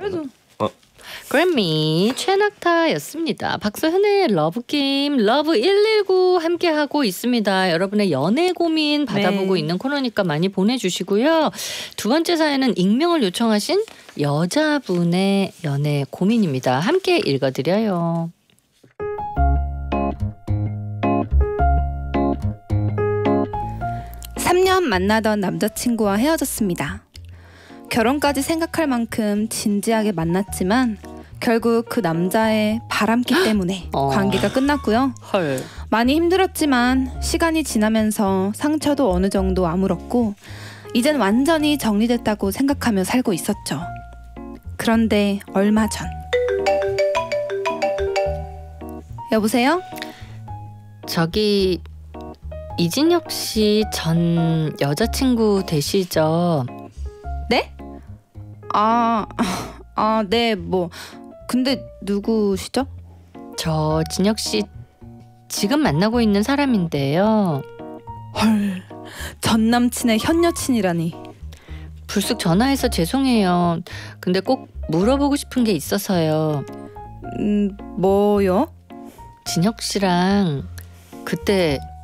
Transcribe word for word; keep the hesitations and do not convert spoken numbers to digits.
그래도 어. 그래미 최낙타였습니다. 박소현의 러브게임 러브 일일구 함께하고 있습니다. 여러분의 연애 고민 받아보고 네. 있는 코너니까 많이 보내주시고요. 두 번째 사연은 익명을 요청하신 여자분의 연애 고민입니다. 함께 읽어드려요. 삼 년 만나던 남자친구와 헤어졌습니다. 결혼까지 생각할 만큼 진지하게 만났지만 결국 그 남자의 바람기 때문에 어. 관계가 끝났고요. 헐. 많이 힘들었지만 시간이 지나면서 상처도 어느 정도 아물었고 이젠 완전히 정리됐다고 생각하며 살고 있었죠. 그런데 얼마 전 여보세요? 저기 이진혁 씨 전 여자친구 되시죠? 네? 아, 아, 네, 뭐 근데 누구시죠? 저 진혁 씨 지금 만나고 있는 사람인데요. 헐, 전 남친의 현 여친이라니. 불쑥 전화해서 죄송해요. 근데 꼭 물어보고 싶은 게 있어서요. 음, 뭐요? 진혁 씨랑 그때